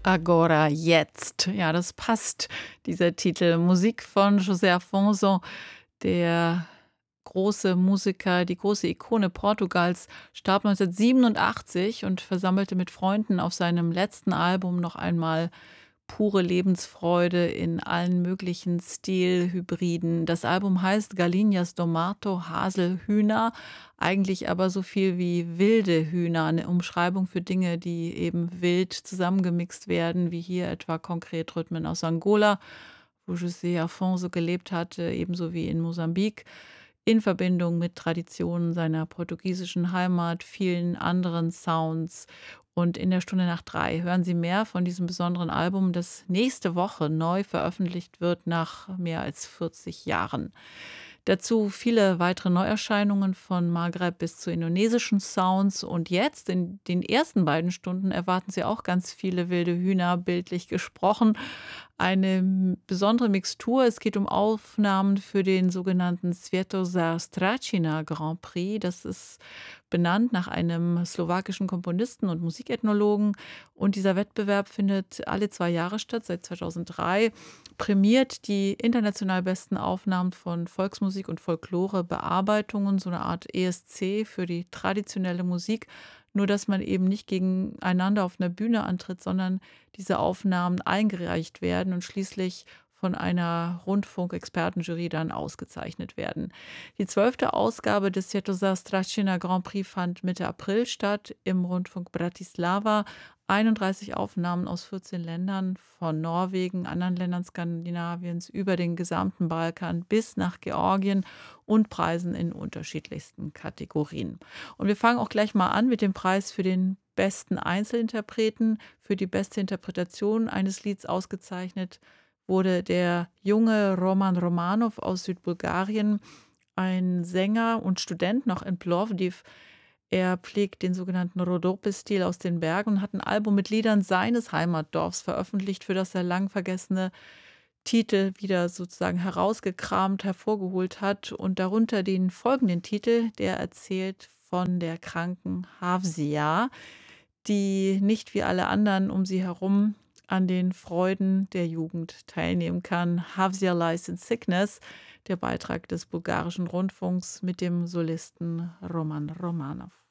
Agora jetzt. Ja, das passt, dieser Titel. Musik von José Afonso, der große Musiker, die große Ikone Portugals, starb 1987 und versammelte mit Freunden auf seinem letzten Album noch einmal pure Lebensfreude in allen möglichen Stilhybriden. Das Album heißt Galinhas do Mato, Haselhühner, eigentlich aber so viel wie wilde Hühner, eine Umschreibung für Dinge, die eben wild zusammengemixt werden, wie hier etwa konkret Rhythmen aus Angola, wo José Afonso gelebt hatte, ebenso wie in Mosambik, in Verbindung mit Traditionen seiner portugiesischen Heimat, vielen anderen Sounds. Und in der Stunde nach 3 hören Sie mehr von diesem besonderen Album, das nächste Woche neu veröffentlicht wird nach mehr als 40 Jahren. Dazu viele weitere Neuerscheinungen von Maghreb bis zu indonesischen Sounds. Und jetzt in den ersten beiden Stunden erwarten Sie auch ganz viele wilde Hühner, bildlich gesprochen. Eine besondere Mixtur. Es geht um Aufnahmen für den sogenannten Svetozar Stracina Grand Prix. Das ist benannt nach einem slowakischen Komponisten und Musikethnologen. Und dieser Wettbewerb findet alle 2 Jahre statt, seit 2003, prämiert die international besten Aufnahmen von Volksmusik und Folklore-Bearbeitungen, so eine Art ESC für die traditionelle Musik. Nur dass man eben nicht gegeneinander auf einer Bühne antritt, sondern diese Aufnahmen eingereicht werden und schließlich von einer Rundfunkexpertenjury dann ausgezeichnet werden. Die 12. Ausgabe des Svetozar Stracina Grand Prix fand Mitte April statt im Rundfunk Bratislava. 31 Aufnahmen aus 14 Ländern, von Norwegen, anderen Ländern Skandinaviens über den gesamten Balkan bis nach Georgien und Preisen in unterschiedlichsten Kategorien. Und wir fangen auch gleich mal an mit dem Preis für den besten Einzelinterpreten. Für die beste Interpretation eines Lieds ausgezeichnet wurde der junge Roman Romanov aus Südbulgarien, ein Sänger und Student noch in Plovdiv. Er pflegt den sogenannten Rhodope-Stil aus den Bergen und hat ein Album mit Liedern seines Heimatdorfs veröffentlicht, für das er lang vergessene Titel wieder sozusagen herausgekramt, hervorgeholt hat. Und darunter den folgenden Titel, der erzählt von der kranken Havsia, die nicht wie alle anderen um sie herum an den Freuden der Jugend teilnehmen kann. Havsia Lies in Sickness, der Beitrag des bulgarischen Rundfunks mit dem Solisten Roman Romanov.